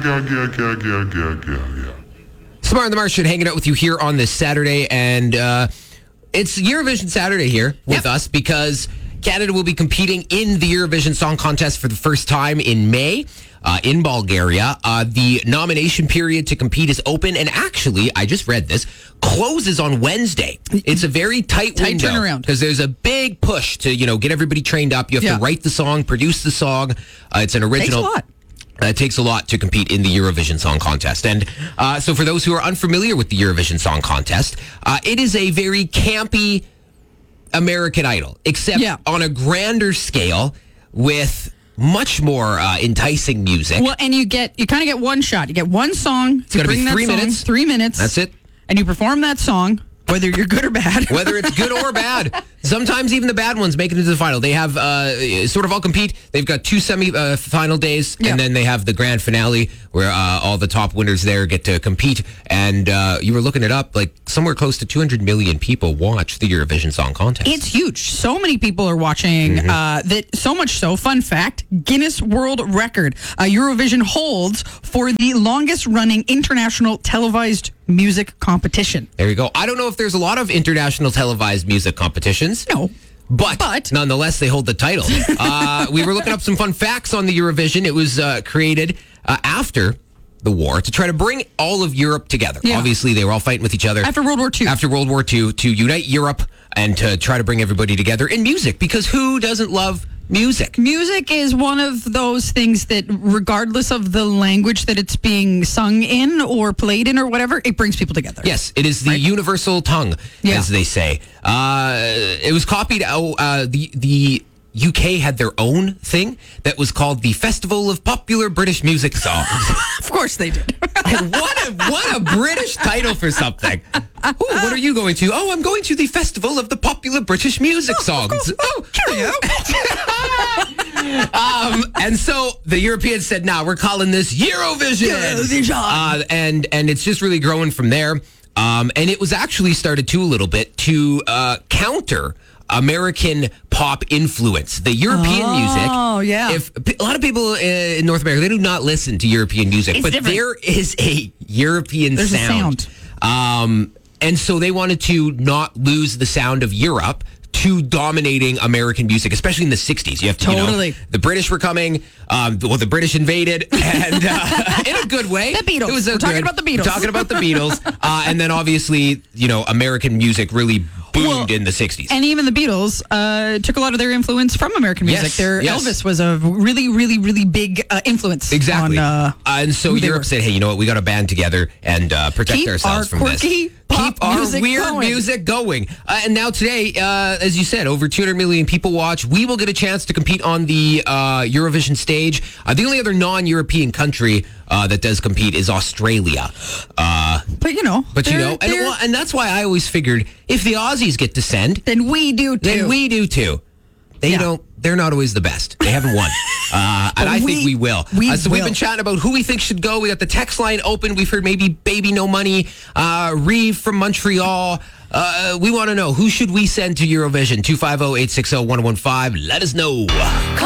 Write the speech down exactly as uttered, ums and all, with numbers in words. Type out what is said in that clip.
yeah, yeah, yeah, yeah, yeah, yeah, yeah. Samar and the Martian hanging out with you here on this Saturday, and uh, it's Eurovision Saturday here with Yep. us because Canada will be competing in the Eurovision Song Contest for the first time in May uh, in Bulgaria. Uh, the nomination period to compete is open, and actually, I just read this, closes on Wednesday. It's a very tight, Tight window turnaround. because there's a big push to, you know, get everybody trained up. You have Yeah. to write the song, produce the song. Uh, it's an original. Takes a lot. Uh, it takes a lot to compete in the Eurovision Song Contest. And uh, so for those who are unfamiliar with the Eurovision Song Contest, uh, it is a very campy American Idol, except Yeah. on a grander scale with much more uh, enticing music. Well, and you get you kind of get one shot. You get one song. It's gotta be three minutes. Three minutes. That's it. And you perform that song, whether you're good or bad. Whether it's good or bad. Sometimes even the bad ones make it into the final. They have uh, sort of all compete. They've got two semi-final days, Yeah. and then they have the grand finale where uh, all the top winners there get to compete. And uh, you were looking it up, like somewhere close to two hundred million people watch the Eurovision Song Contest. It's huge. So many people are watching Mm-hmm. uh, that. So much so, fun fact: Guinness World Record. Uh, Eurovision holds for the longest running international televised music competition. There you go. I don't know if there's a lot of international televised music competitions. No. But, But- nonetheless, they hold the title. uh, we were looking up some fun facts on the Eurovision. It was uh, created uh, after the war to try to bring all of Europe together. Yeah. Obviously, they were all fighting with each other. After World War Two. After World War Two, to unite Europe and to try to bring everybody together in music. Because who doesn't love music? Music is one of those things that, regardless of the language that it's being sung in or played in or whatever, it brings people together. Yes, it is the universal tongue, Yeah. as they say. Uh, it was copied. Oh, uh, the the U K had their own thing that was called the Festival of Popular British Music Songs. Of course they did. what a what a British title for something. Ooh, what are you going to? Oh, I'm going to the Festival of the Popular British Music Songs. Oh, cheerio. um, and so the Europeans said, "Nah, we're calling this Eurovision." Eurovision. Uh, and and it's just really growing from there. Um, and it was actually started too a little bit to uh, counter American pop influence. The European Oh, music. yeah. If a lot of people uh, in North America, they do not listen to European music, It's but different. there is a European There's a sound. Um, and so they wanted to not lose the sound of Europe to dominating American music, especially in the sixties. You have to, you know, Totally. the British were coming. Um, well, the British invaded, and uh, in a good way. The Beatles. It was a We're talking good- about the Beatles. We're talking about the Beatles, uh, and then obviously, you know, American music really boomed Well, in the sixties. And even the Beatles uh, took a lot of their influence from American music. Yes, Their yes. Elvis was a really, really, really big uh, influence. Exactly. On, uh, and so who they Europe were. said, hey, you know what? We got to band together and uh, protect Keep ourselves our from this. quirky pop Keep our music weird going. music going. Uh, and now today, uh, as you said, over two hundred million people watch. We will get a chance to compete on the uh, Eurovision stage. Uh, the only other non-European country uh, that does compete is Australia. Uh, But, you know. but you they're- know, and, they're- well, and that's why I always figured if the Aussies get to send, then we do too. then we do too. They Yeah. don't. They're not always the best. They haven't won, uh, and I think we- we will. we uh, so we've will. been chatting about who we think should go. We got the text line open. We've heard maybe Baby No Money, uh, Reeve from Montreal. Uh, we want to know who should we send to Eurovision? two five zero, eight six zero, one one five. Let us know.